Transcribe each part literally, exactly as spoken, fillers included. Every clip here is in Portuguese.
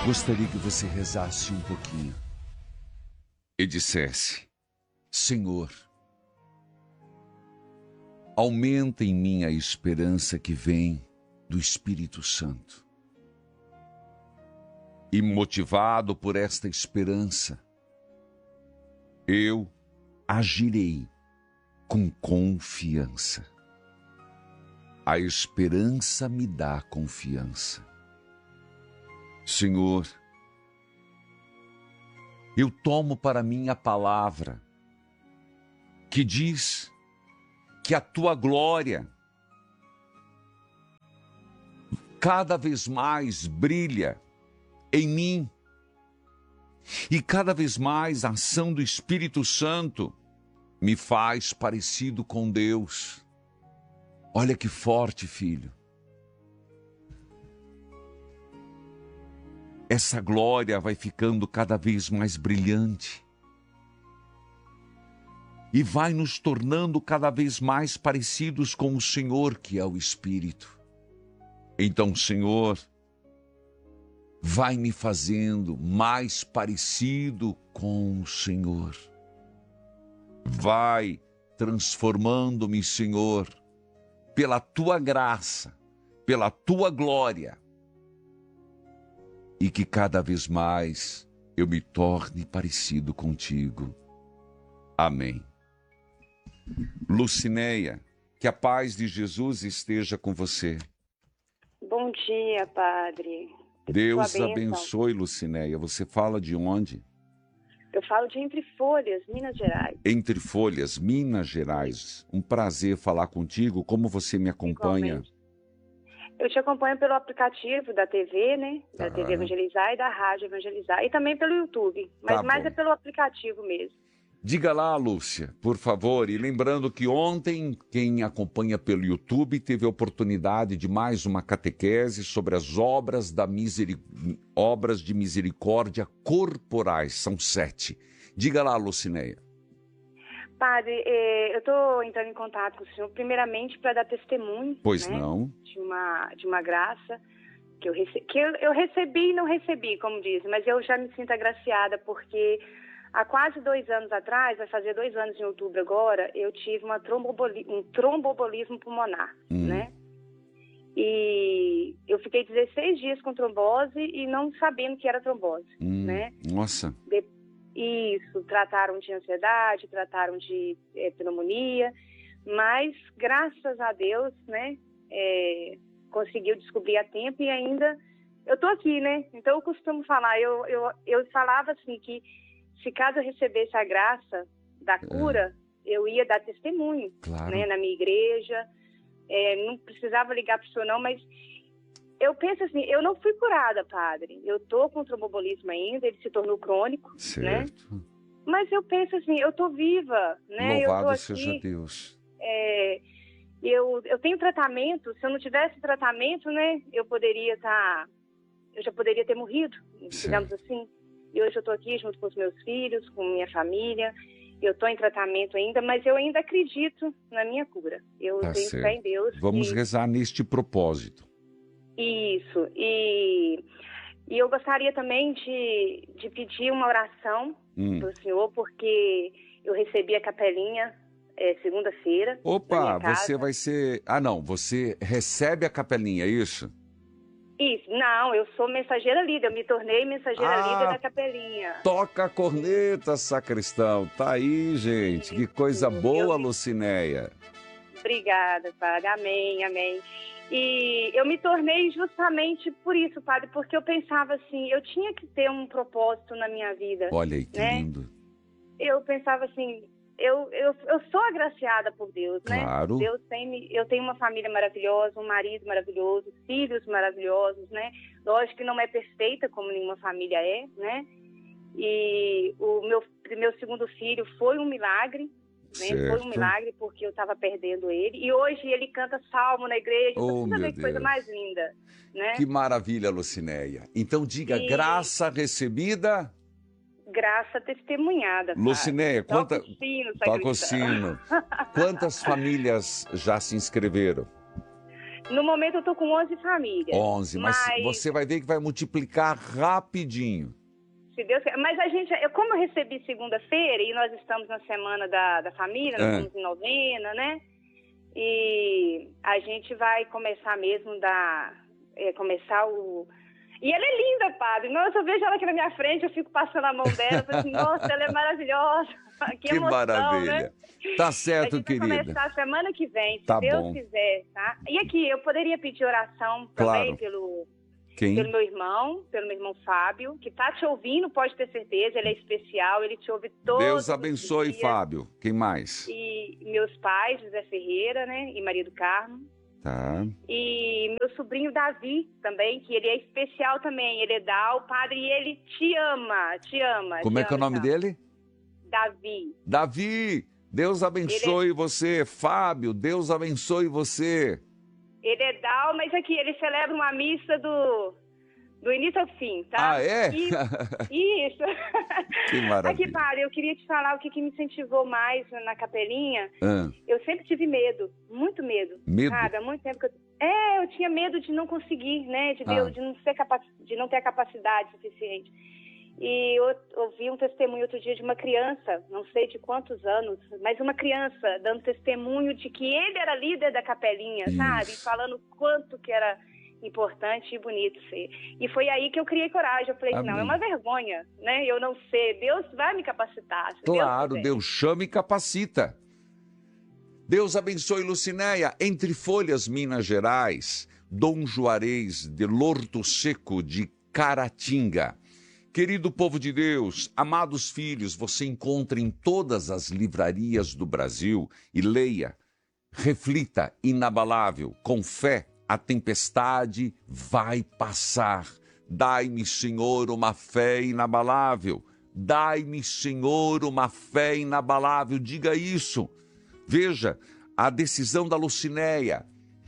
Gostaria que você rezasse um pouquinho e dissesse: Senhor, aumenta em mim a esperança que vem do Espírito Santo. E motivado por esta esperança, eu agirei com confiança. A esperança me dá confiança. Senhor, eu tomo para mim a palavra que diz que a tua glória cada vez mais brilha em mim e cada vez mais a ação do Espírito Santo me faz parecido com Deus. Olha que forte, filho. Essa glória vai ficando cada vez mais brilhante e vai nos tornando cada vez mais parecidos com o Senhor, que é o Espírito. Então, Senhor, vai me fazendo mais parecido com o Senhor. Vai transformando-me, Senhor, pela tua graça, pela tua glória, e que cada vez mais eu me torne parecido contigo. Amém. Lucinéia, que a paz de Jesus esteja com você. Bom dia, Padre. Deus abençoe, Lucinéia. Você fala de onde? Eu falo de Entre Folhas, Minas Gerais. Entre Folhas, Minas Gerais. Um prazer falar contigo. Como você me acompanha? Igualmente. Eu te acompanho pelo aplicativo da T V, né? Da Ah. T V Evangelizar e da Rádio Evangelizar. E também pelo YouTube. Mas Tá mais bom. é pelo aplicativo mesmo. Diga lá, Lúcia, por favor. E lembrando que ontem, quem acompanha pelo YouTube teve a oportunidade de mais uma catequese sobre as obras, da miseri... obras de misericórdia corporais. São sete. Diga lá, Lucinéia. Padre, eh, eu estou entrando em contato com o senhor primeiramente para dar testemunho. Pois né, não. De uma, de uma graça que, eu, rece... que eu, eu recebi e não recebi, como dizem. Mas eu já me sinto agraciada porque há quase dois anos atrás, vai fazer dois anos em outubro agora, eu tive uma tromboboli... um tromboembolismo pulmonar, Hum. né? E eu fiquei dezesseis dias com trombose e não sabendo que era trombose, Hum. né? Nossa. De... Isso, trataram de ansiedade, trataram de é, pneumonia, mas graças a Deus, né, é, conseguiu descobrir a tempo e ainda eu tô aqui, né? Então eu costumo falar, eu, eu, eu falava assim que se caso eu recebesse a graça da cura, é. eu ia dar testemunho, Claro. né, na minha igreja, é, não precisava ligar para o senhor não, mas eu penso assim, eu não fui curada, padre. Eu tô com tromboembolismo ainda, ele se tornou crônico, Certo. né? Mas eu penso assim, eu tô viva, né? Louvado eu tô aqui, seja Deus. É, eu, eu tenho tratamento, se eu não tivesse tratamento, né? Eu poderia estar, eu já poderia ter morrido, digamos Certo. assim. E hoje eu tô aqui junto com os meus filhos, com minha família. Eu tô em tratamento ainda, mas eu ainda acredito na minha cura. Eu Tá tenho certo. fé em Deus. Vamos e... rezar neste propósito. Isso, e, e eu gostaria também de, de pedir uma oração Hum. para o senhor, porque eu recebi a capelinha é, segunda-feira. Opa, você vai ser... Ah, não, você recebe a capelinha, é isso? Isso, não, eu sou mensageira líder, eu me tornei mensageira Ah, líder da capelinha. Toca a corneta, sacristão. Tá aí, gente. Que coisa boa, Lucinéia. Obrigada, padre. Amém, amém. E eu me tornei justamente por isso, padre, porque eu pensava assim, eu tinha que ter um propósito na minha vida. Olha aí, que né? lindo. Eu pensava assim, eu, eu, eu sou agraciada por Deus, né? Claro. Deus tem, eu tenho uma família maravilhosa, um marido maravilhoso, filhos maravilhosos, né? Lógico que não é perfeita como nenhuma família é, né? E o meu, meu segundo filho foi um milagre, né? Foi um milagre porque eu estava perdendo ele. E hoje ele canta salmo na igreja. Oh, Você meu ver que coisa Deus. mais linda, né? Que maravilha, Lucinéia. Então diga, E- graça recebida... Graça testemunhada. Lucinéia, padre. quanta... Toca o sino, Toca o sacristão. sino. Quantas famílias já se inscreveram? No momento eu estou com onze famílias. onze, mas, mas você vai ver que vai multiplicar rapidinho. Se Deus quer. Mas a gente, eu, como eu recebi segunda-feira e nós estamos na semana da, da família, nós É. estamos em novena, né? E a gente vai começar mesmo da, é, começar o... E ela é linda, padre. Nossa, eu vejo ela aqui na minha frente, eu fico passando a mão dela, eu falo assim, nossa, ela é maravilhosa. Que, Que emoção, maravilha. né? Tá A certo, gente vai querida. começar semana que vem, se Tá Deus bom. quiser, tá? E aqui, eu poderia pedir oração também Claro. pelo, Quem? pelo meu irmão, pelo meu irmão Fábio, que tá te ouvindo, pode ter certeza, ele é especial, ele te ouve todos Deus os abençoe, dias. Fábio. Quem mais? E meus pais, José Ferreira, né, e Maria do Carmo. Tá. E meu sobrinho Davi também, que ele é especial também, ele é da o padre e ele te ama, te ama. Como te é que é o ama, nome te ama. dele? Davi. Davi. Deus abençoe você. Fábio, Deus abençoe você. Ele é Dal, mas aqui ele celebra uma missa do, do início ao fim, tá? Ah, é? E, isso. Que maravilha. Aqui, padre, eu queria te falar o que, que me incentivou mais na capelinha. Ah, Eu sempre tive medo, muito medo. Medo? Sabe? Há muito tempo que eu... É, eu tinha medo de não conseguir, né? De, Ah. Deus, de, não, ser capac... de não ter a capacidade suficiente. E eu ouvi um testemunho outro dia de uma criança, não sei de quantos anos, mas uma criança dando testemunho de que ele era líder da capelinha, Isso. sabe? Falando quanto que era importante e bonito ser. E foi aí que eu criei coragem. Eu falei, Amém. não, é uma vergonha, né? Eu não sei. Deus vai me capacitar. se Deus claro, quiser. Deus chama e capacita. Deus abençoe Lucinéia. Entre Folhas, Minas Gerais, Dom Juarez de Lorto Seco de Caratinga. Querido povo de Deus, amados filhos, você encontra em todas as livrarias do Brasil e leia, reflita, inabalável, com fé, a tempestade vai passar. Dai-me, Senhor, uma fé inabalável. Dai-me, Senhor, uma fé inabalável. Diga isso. Veja, a decisão da Lucinéia.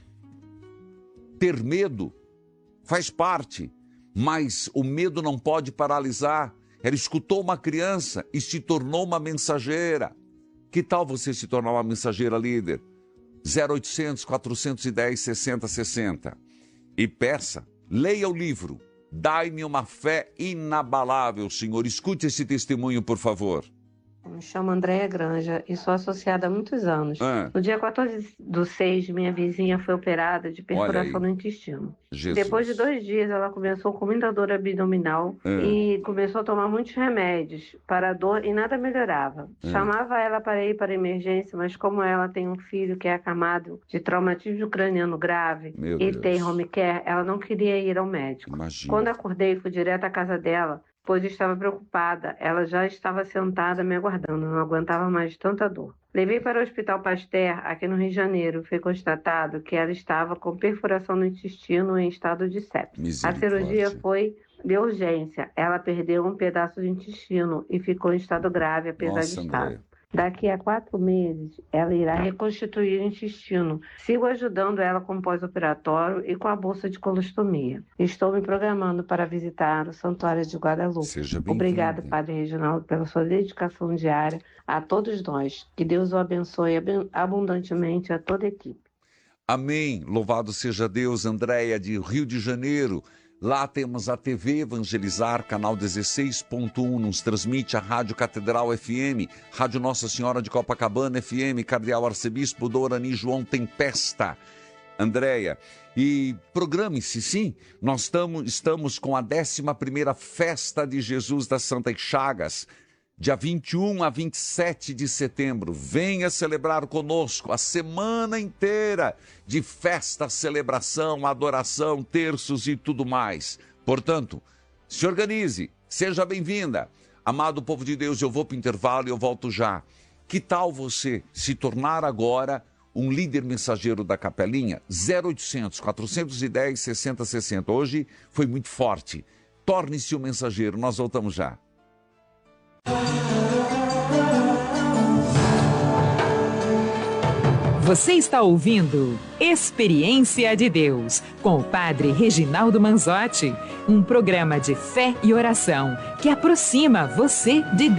Ter medo faz parte. Mas o medo não pode paralisar. Ela escutou uma criança e se tornou uma mensageira. Que tal você se tornar uma mensageira líder? zero oitocentos, quatrocentos e dez, sessenta sessenta. E peça, leia o livro. Dai-me uma fé inabalável, Senhor. Escute esse testemunho, por favor. Me chamo Andréia Granja e sou associada há muitos anos. Ah. No dia quatorze do seis, minha vizinha foi operada de perfuração no intestino. Jesus. Depois de dois dias, ela começou com muita dor abdominal Ah. e começou a tomar muitos remédios para a dor e nada melhorava. Ah. Chamava ela para ir para a emergência, mas como ela tem um filho que é acamado de traumatismo craniano grave Meu e Deus. tem home care, ela não queria ir ao médico. Imagina. Quando acordei, fui direto à casa dela, pois estava preocupada. Ela já estava sentada me aguardando, não aguentava mais de tanta dor. Levei para o Hospital Pasteur, aqui no Rio de Janeiro. Foi constatado que ela estava com perfuração no intestino em estado de sepsis. A cirurgia foi de urgência. Ela perdeu um pedaço do intestino e ficou em estado grave, apesar Nossa, de estar. Andréia. Daqui a quatro meses, ela irá reconstituir o intestino. Sigo ajudando ela com o pós-operatório e com a bolsa de colostomia. Estou me programando para visitar o Santuário de Guadalupe. Seja bem-vinda. Obrigada, Padre Reginaldo, pela sua dedicação diária a todos nós. Que Deus o abençoe abundantemente a toda a equipe. Amém. Louvado seja Deus, Andréia, de Rio de Janeiro. Lá temos a T V Evangelizar, canal dezesseis ponto um, nos transmite a Rádio Catedral F M, Rádio Nossa Senhora de Copacabana F M, Cardeal Arcebispo Dorani João Tempesta. Andréia, e programe-se, sim, nós estamos, estamos com a décima primeira Festa de Jesus das Santas Chagas, dia vinte e um a vinte e sete de setembro. Venha celebrar conosco a semana inteira de festa, celebração, adoração, terços e tudo mais. Portanto, se organize, seja bem-vinda. Amado povo de Deus, eu vou para o intervalo e eu volto já. Que tal você se tornar agora um líder mensageiro da Capelinha? zero oitocentos, quatrocentos e dez, sessenta sessenta. Hoje foi muito forte. Torne-se um mensageiro. Nós voltamos já. Você está ouvindo Experiência de Deus, com o Padre Reginaldo Manzotti, um programa de fé e oração que aproxima você de Deus.